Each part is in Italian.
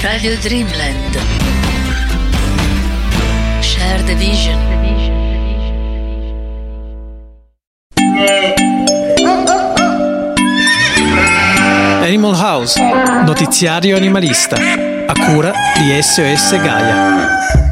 Radio Dreamland. Share the vision. Animal House, notiziario animalista, a cura di SOS Gaia.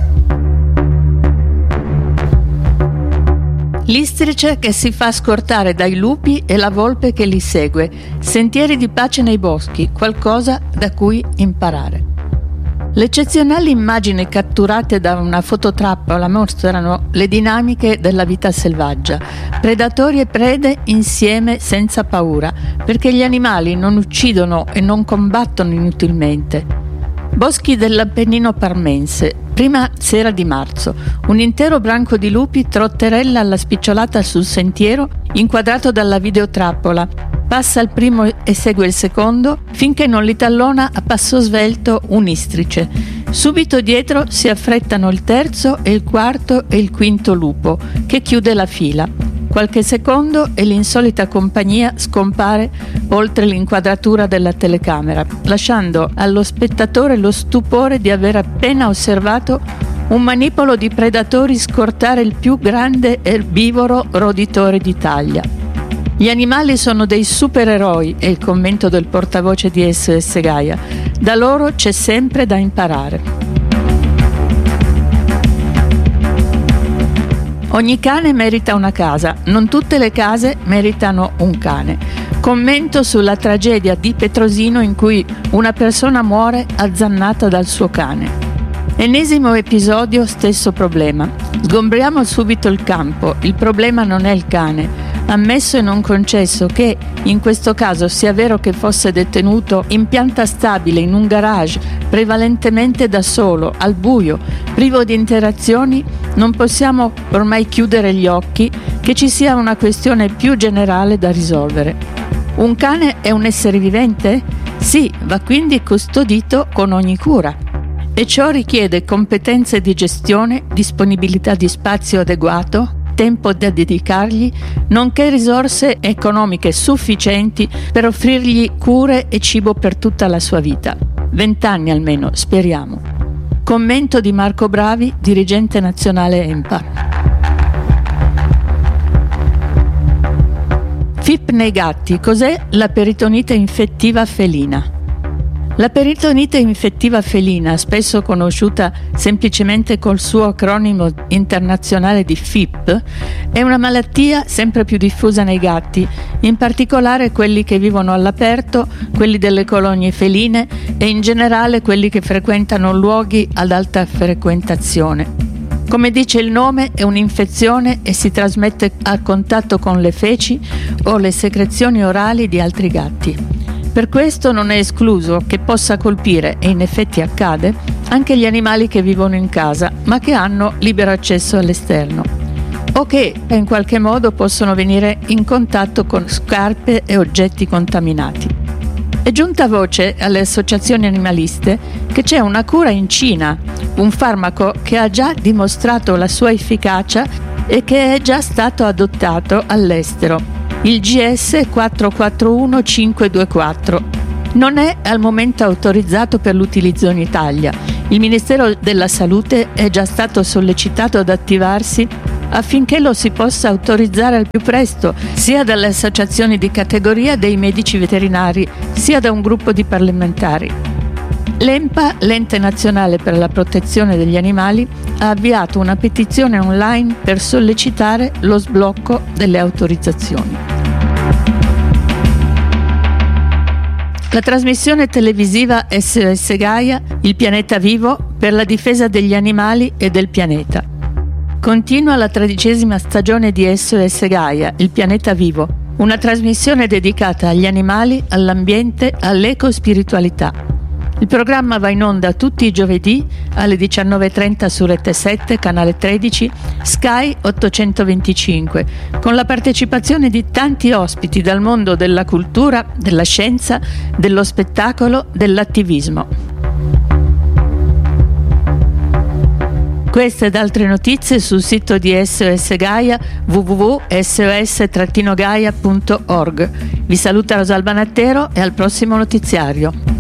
L'istrice che si fa scortare dai lupi e la volpe che li segue. Sentieri di pace nei boschi, qualcosa da cui imparare. Le eccezionali immagini catturate da una fototrappola mostrano le dinamiche della vita selvaggia. Predatori e prede insieme senza paura, perché gli animali non uccidono e non combattono inutilmente. Boschi dell'Appennino parmense, prima sera di marzo. Un intero branco di lupi trotterella alla spicciolata sul sentiero, inquadrato dalla videotrappola. Passa il primo e segue il secondo, finché non li tallona a passo svelto un istrice. Subito dietro si affrettano il terzo e il quarto e il quinto lupo, che chiude la fila. Qualche secondo e l'insolita compagnia scompare oltre l'inquadratura della telecamera, lasciando allo spettatore lo stupore di aver appena osservato un manipolo di predatori scortare il più grande erbivoro roditore d'Italia. Gli animali sono dei supereroi, è il commento del portavoce di SOS Gaia. Da loro c'è sempre da imparare. Ogni cane merita una casa, non tutte le case meritano un cane. Commento sulla tragedia di Petrosino in cui una persona muore azzannata dal suo cane. Ennesimo episodio, stesso problema. Sgombriamo subito il campo, il problema non è il cane. Ammesso e non concesso che, in questo caso, sia vero che fosse detenuto in pianta stabile in un garage, prevalentemente da solo, al buio, privo di interazioni, non possiamo ormai chiudere gli occhi che ci sia una questione più generale da risolvere. Un cane è un essere vivente? Sì, va quindi custodito con ogni cura. E ciò richiede competenze di gestione, disponibilità di spazio adeguato, tempo da dedicargli, nonché risorse economiche sufficienti per offrirgli cure e cibo per tutta la sua vita. 20 anni almeno, speriamo. Commento di Marco Bravi, dirigente nazionale EMPA. FIP nei gatti, cos'è la peritonite infettiva felina? La peritonite infettiva felina, spesso conosciuta semplicemente col suo acronimo internazionale di FIP, è una malattia sempre più diffusa nei gatti, in particolare quelli che vivono all'aperto, quelli delle colonie feline e in generale quelli che frequentano luoghi ad alta frequentazione. Come dice il nome, è un'infezione e si trasmette a contatto con le feci o le secrezioni orali di altri gatti. Per questo non è escluso che possa colpire, e in effetti accade, anche gli animali che vivono in casa, ma che hanno libero accesso all'esterno, o che in qualche modo possono venire in contatto con scarpe e oggetti contaminati. È giunta voce alle associazioni animaliste che c'è una cura in Cina, un farmaco che ha già dimostrato la sua efficacia e che è già stato adottato all'estero. Il GS 441524 non è al momento autorizzato per l'utilizzo in Italia. Il Ministero della Salute è già stato sollecitato ad attivarsi affinché lo si possa autorizzare al più presto, sia dalle associazioni di categoria dei medici veterinari, sia da un gruppo di parlamentari. L'EMPA, l'Ente Nazionale per la Protezione degli Animali, ha avviato una petizione online per sollecitare lo sblocco delle autorizzazioni. La trasmissione televisiva SOS Gaia, Il pianeta vivo, per la difesa degli animali e del pianeta. Continua la 13ª stagione di SOS Gaia, Il pianeta vivo, una trasmissione dedicata agli animali, all'ambiente, all'ecospiritualità. Il programma va in onda tutti i giovedì alle 19:30 su Rete 7, canale 13, Sky 825, con la partecipazione di tanti ospiti dal mondo della cultura, della scienza, dello spettacolo, dell'attivismo. Queste ed altre notizie sul sito di SOS Gaia www.sos-gaia.org. Vi saluta Rosalba Nattero e al prossimo notiziario.